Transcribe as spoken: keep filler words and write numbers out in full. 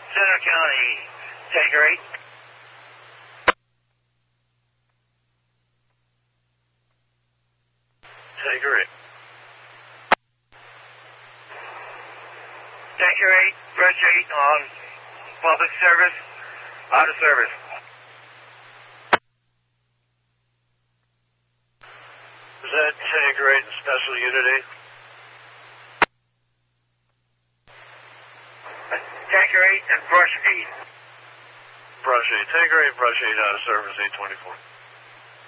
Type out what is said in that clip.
Center County, Tanker eight. Tanker eight. Tanker eight, Brush eight on public service, out of service. Is that Tanker eight and Special Unit eight? Tanker eight and Brush eight. Brush eight. Tanker eight, Brush eight, out of service, eight twenty-four.